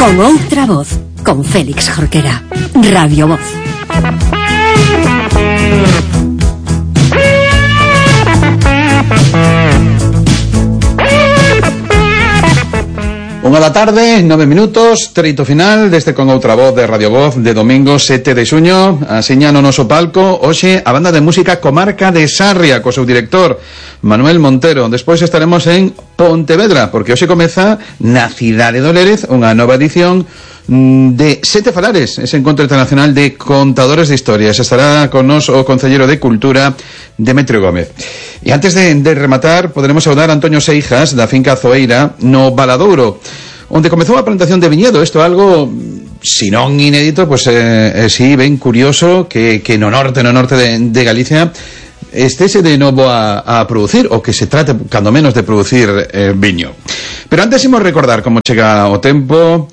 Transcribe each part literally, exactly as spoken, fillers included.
Con outra voz, con Félix Jorquera. Radio Voz. Unha da tarde, nove minutos, treito final deste Con Outra Voz de Radio Voz de domingo sete de xuño. Asiña no noso palco hoxe a banda de música Comarca de Sarria co seu director Manuel Montero. Despois estaremos en Pontevedra, porque hoxe comeza na cidade do Lérez unha nova edición de Sete Falares, ese encontro internacional de contadores de historias. Estará con nos o Concelleiro de Cultura, Demetrio Gómez. E antes de, de rematar, poderemos saudar a Antonio Seijas da finca Zoeira no Valadouro, onde comezou a plantación de viñedo. Isto é algo, si non inédito, pois é, é si ben curioso que, que no norte, no norte de, de Galicia estése de novo a, a producir, ou que se trate, cando menos, de producir eh, viño. Pero antes imos recordar como chega o tempo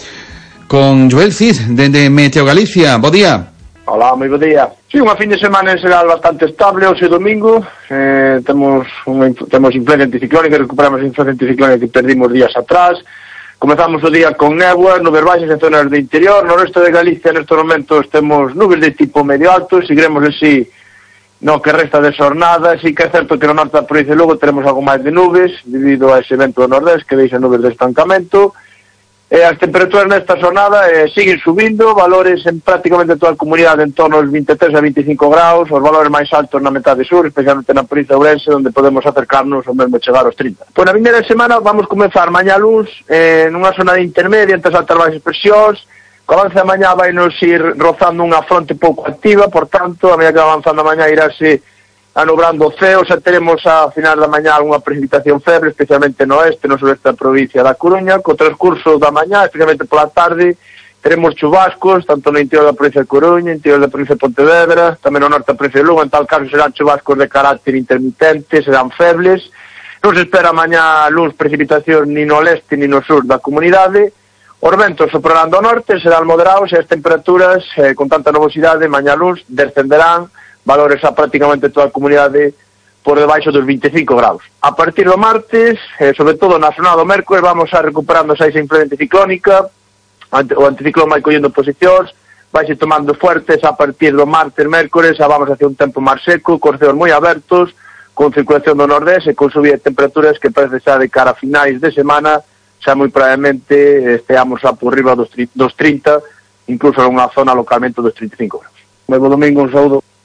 con Joel Cid, dende Meteo Galicia. Bo día. Hola, moi bo día. Sí, unha fin de semana en xeral bastante estable, hoxe domingo. Eh, temos unha, temos influencia anticiclónica, recuperamos a influencia anticiclónica que perdimos días atrás. Comezamos o día con néboas, nubes baixas en zonas de interior. No resto de Galicia, nestes momentos, temos nubes de tipo medio alto. Seguiremos así no que resta de xornada. Sí que é certo que no norte da provincia de Lugo teremos algo máis de nubes, debido a ese vento do nordés que deixa nubes de estancamento. Eh, as temperaturas nesta xornada eh, siguen subindo, valores en prácticamente toda a comunidade en torno aos vinte e tres a veinticinco graus, os valores máis altos na metade sur, especialmente na provincia de Ourense, onde podemos acercarnos ao mesmo chegar aos trinta. Pois na vindeira semana vamos comenzar mañá luns eh, nunha zona de intermedia entre as altas e baixas presións. Co avance da mañá vai nos ir rozando unha fronte pouco activa, por tanto, a medida que va avanzando a mañá irase anubrando o ceo. Xa teremos a final da mañá algunha precipitación feble, especialmente no oeste, no sureste da provincia da Coruña. Co transcurso da mañá, especialmente pola tarde, teremos chubascos, tanto no interior da provincia de Coruña, interior da provincia de Pontevedra, tamén no norte da provincia de Lugo. En tal caso serán chubascos de carácter intermitente, serán febles. Non se espera mañá luz precipitación ni no leste ni no sur da comunidade. Os ventos soprarán do norte, serán moderados e as temperaturas, eh, con tanta nubosidade, mañá luz descenderán valores a prácticamente toda a comunidade por debaixo dos veinticinco graus. A partir do martes, eh, sobre todo na zona do mércores, vamos a recuperando xa esa influencia anticiclónica, o anticiclón vai collendo posicións, vai se tomando fuertes. A partir do martes, mércores, xa vamos hacia un tempo máis seco, cos ceos moi abertos, con circulación do nordés e con subida de temperaturas que parece xa de cara a finais de semana, xa moi probablemente esteamos a por riba dos trinta, incluso en unha zona localmente dos trinta e cinco graus. Moi bo domingo, un saúdo.